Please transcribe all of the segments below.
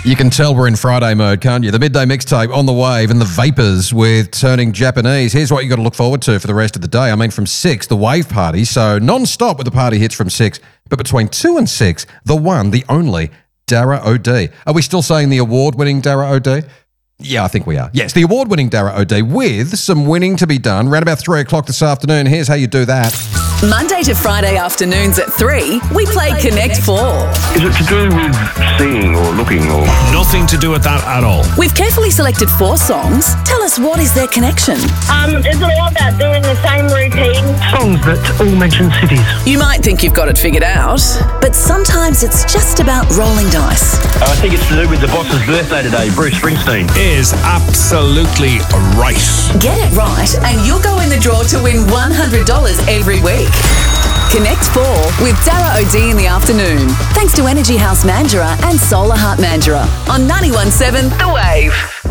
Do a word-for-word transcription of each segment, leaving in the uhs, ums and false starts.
You can tell we're in Friday mode, can't you? The midday mixtape on the wave and the Vapors with Turning Japanese. Here's what you got to look forward to for the rest of the day. I mean, from six, the wave party, so non-stop with the party hits from six. But between two and six, the one, the only, Dara O'D. Are we still saying the award-winning Dara O'D? Yeah, I think we are. Yes, the award-winning Dara O'D with some winning to be done. Around about three o'clock this afternoon. Here's how you do that. Monday to Friday afternoons at three, we play Connect four. Is it to do with seeing or looking or...? Nothing to do with that at all. We've carefully selected four songs. Tell us, what is their connection? Um, is it all about doing the same routine? Songs that all mention cities. You might think you've got it figured out, but sometimes it's just about rolling dice. I think it's to do with the boss's birthday today, Bruce Springsteen. Is absolutely right. Get it right and you'll go in the draw to win one hundred dollars every week. Connect four with Dara O'D in the afternoon. Thanks to Energy House Mandurah and Solar Heart Mandurah on ninety-one point seven The Wave.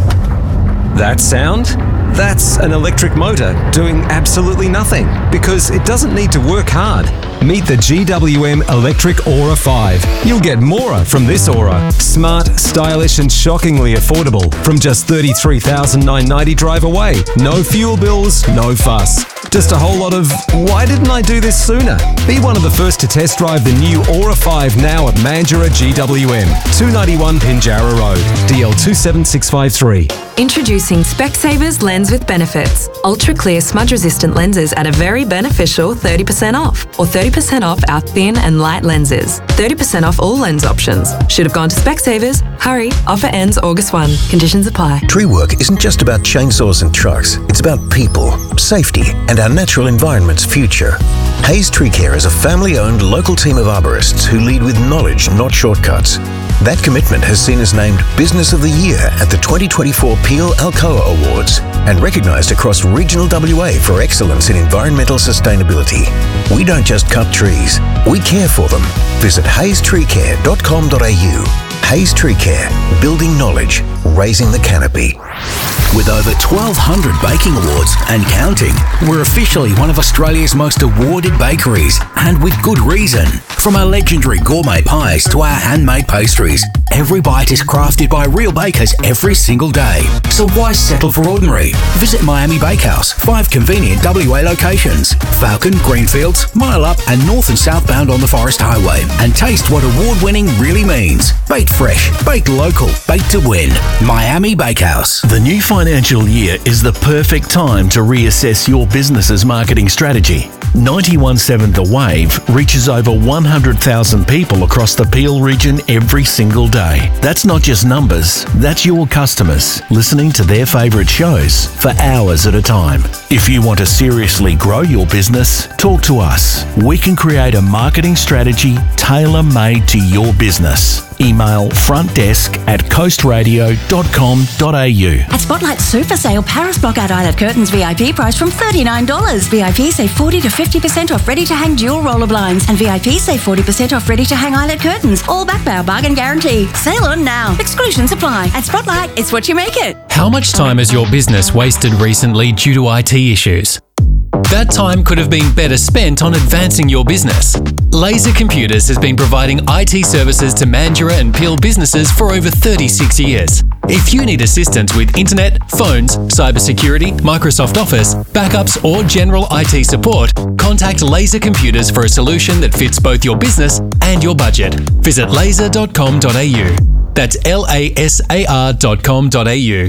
That sound? That's an electric motor doing absolutely nothing because it doesn't need to work hard. Meet the G W M Electric Aura five. You'll get more from this Aura. Smart, stylish and shockingly affordable from just thirty-three thousand nine hundred ninety dollars drive away. No fuel bills, no fuss. Just a whole lot of, why didn't I do this sooner? Be one of the first to test drive the new Aura five now at Mandurah G W M, two ninety-one Pinjarra Road, D L two seven six five three. Introducing Specsavers Lens with Benefits. Ultra clear smudge resistant lenses at a very beneficial thirty percent off, or thirty percent off our thin and light lenses. thirty percent off all lens options. Should have gone to Specsavers. Hurry, offer ends August first. Conditions apply. Tree work isn't just about chainsaws and trucks. It's about people, safety, and our natural environment's future. Hayes Tree Care is a family-owned local team of arborists who lead with knowledge, not shortcuts. That commitment has seen us named Business of the Year at the twenty twenty-four Peel Alcoa Awards and recognised across regional W A for excellence in environmental sustainability. We don't just cut trees, we care for them. Visit hayes tree care dot com dot a u. Hayes Tree Care, building knowledge, raising the canopy. With over twelve hundred baking awards and counting, we're officially one of Australia's most awarded bakeries, and with good reason. From our legendary gourmet pies to our handmade pastries, every bite is crafted by real bakers every single day. So why settle for ordinary? Visit Miami Bakehouse, five convenient W A locations, Falcon, Greenfields, Mile Up and north and southbound on the Forest Highway, and taste what award-winning really means. Baked fresh, baked local, baked to win. Miami Bakehouse. The new financial year is the perfect time to reassess your business's marketing strategy. ninety-one point seven The Wave reaches over one hundred thousand people across the Peel region every single day. That's not just numbers, that's your customers listening to their favourite shows for hours at a time. If you want to seriously grow your business, talk to us. We can create a marketing strategy tailor-made to your business. Email frontdesk at coast radio dot com dot a u. At Spotlight Super Sale, Paris Blockout Eyelet Curtains V I P price from thirty-nine dollars. V I P save forty to fifty percent off ready-to-hang dual roller blinds, and V I P save forty percent off ready-to-hang eyelet curtains. All backed by our bargain guarantee. Sale on now. Exclusions apply. At Spotlight, it's what you make it. How much time has your business wasted recently due to I T issues? That time could have been better spent on advancing your business. Laser Computers has been providing I T services to Mandurah and Peel businesses for over thirty-six years. If you need assistance with internet, phones, cybersecurity, Microsoft Office, backups or general I T support, contact Laser Computers for a solution that fits both your business and your budget. Visit laser dot com dot a u. That's L A S A R dot com dot a u.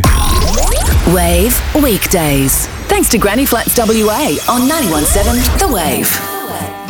Wave Weekdays. Thanks to Granny Flats W A on ninety-one point seven The Wave.